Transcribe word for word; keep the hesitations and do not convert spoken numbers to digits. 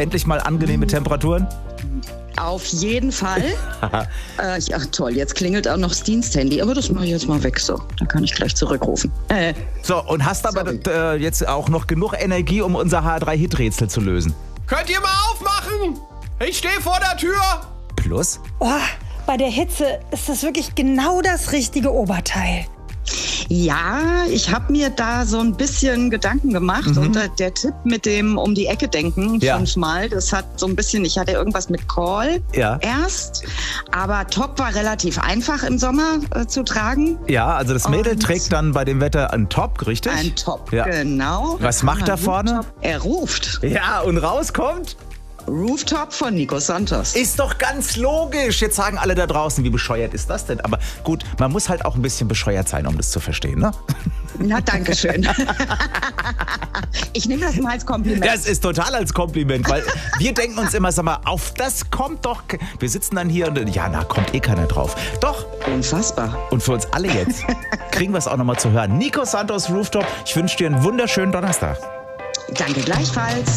endlich mal angenehme Temperaturen? Auf jeden Fall. äh, ja, toll, jetzt klingelt auch noch das Diensthandy, aber das mache ich jetzt mal weg so. Dann kann ich gleich zurückrufen. Äh, So, und hast aber äh, jetzt auch noch genug Energie, um unser H drei Hit Rätsel zu lösen. Könnt ihr mal aufmachen? Ich stehe vor der Tür. Plus? Oh, bei der Hitze ist das wirklich genau das richtige Oberteil. ja, ich habe mir da so ein bisschen Gedanken gemacht Mhm. und äh, der Tipp mit dem um die Ecke denken Ja. fünfmal, das hat so ein bisschen, ich hatte irgendwas mit Call Ja. erst, aber Top war relativ einfach im Sommer äh, zu tragen. Ja, also das Mädel Und- trägt dann bei dem Wetter einen Top, richtig? Ein Top, Ja. genau. Was macht er vorne? Er ruft. Ja, und rauskommt? Rooftop von Nico Santos. Ist doch ganz logisch. Jetzt sagen alle da draußen, wie bescheuert ist das denn? Aber gut, man muss halt auch ein bisschen bescheuert sein, um das zu verstehen, ne? Na, danke schön. Ich nehme das mal als Kompliment. Das ist total als Kompliment, weil wir denken uns immer, sag mal, auf das kommt doch... ke- Wir sitzen dann hier und ja, na, kommt eh keiner drauf. Doch, Unfassbar. und für uns alle jetzt kriegen wir es auch nochmal zu hören. Nico Santos Rooftop, ich wünsche dir einen wunderschönen Donnerstag. Danke gleichfalls.